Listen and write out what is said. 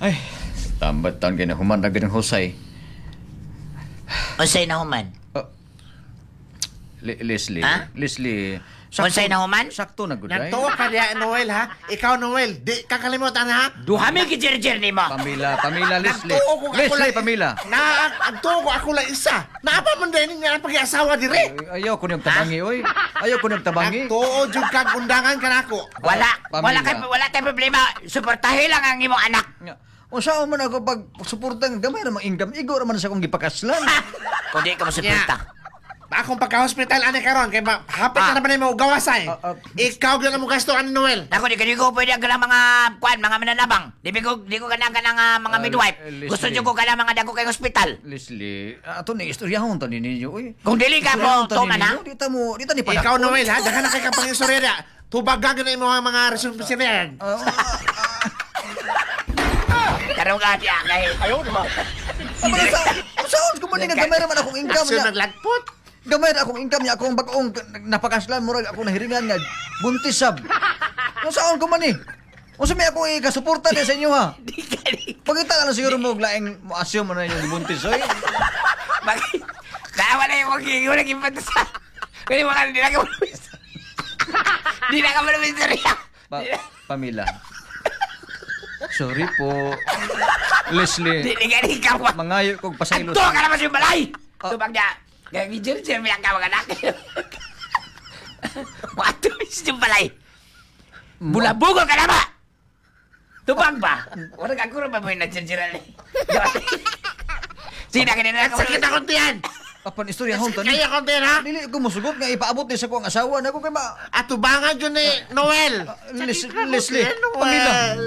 Ay, tambat taon kayo na human na ganang husay. Unsay na human? Leslie. Ha? Leslie. Unsay na human? Sakto na, Guday. Nagtuwa ka diya, Noel, ha? Ikaw, Noel, di kakalimutan, ha? Duhami kijir-jir ni mo. Pamila, Leslie. Nagtuwa ko ako Leslie, lang. Pamila. Nagtuwa ko ako lang isa. Naapa man din nga ang pag-iasawa dire. Ayaw ko niyong tabangi, oy. Ayaw ko niyong tabangi. Nagtuwa, jud kang undangan ka nako. Wala kay problema. Suportahin lang ang imong anak. O saan man ako pag suportang gamay namang income, igo naman sa akong gipakaslan. Kung di ka masuporta. Akong pagka-hospital ani karon kay hapit na naman mo gawasay. Ikaw gyud mo gasto ani Noel. Ako di ko pwede ang ganang mga mga mananabang. Di ko ganang mga midwife. Gusto Leslie. ko ganang mga dako kay hospital. Leslie, ato ni istoryahon to ninyo, oy. Kung dili ka mo to man ha. Dita ni padakon. Ikaw Noel ha, daghan na kay kapang isorya. Tubagan gyud mo ang mga resolution. Karong ka di kay. Ayo mo. Saan ko man nga gamay naman akong income So niya. naglagpot. Gamay na akong income niya, akong bagong napakaslan, murag ako nahiringan nga, buntis sab. Saan ko man eh? O sa may ako ikasuporta niya sa inyo ha? Di ka di. Pagkita ka na siguro mo, laing mo assume mo na yung buntis, oy. Bakit? Daawa na yung magiging pagkasa. Kaya mga hindi na ka malabis. Di na ka malabis rin. Pamila. Sorry po. Leslie, Di ka rin ka mo. mangayo kong pasaylo. Agto ka naman sa balay. Tubag niya. Gagijir-jir mo yung ka anak. Wato sa balay. Bulabugol ka naman. Tubag ba? Wala ka kuro ba mo yung nagsirsira ni? Sina ka nila ako. Sakit akong tiyan. Apan istorya hon tani. Kaya akong tiyan ha. Dili ko musugot nga ipaabot ni sa kong asawa na ko kay ma At tubangan yun ni Noel. Leslie, Pamila.